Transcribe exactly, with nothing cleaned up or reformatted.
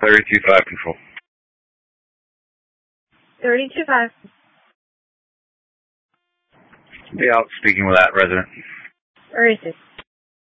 thirty-two five control. thirty-two five. Yeah, speaking with that resident. Where is it?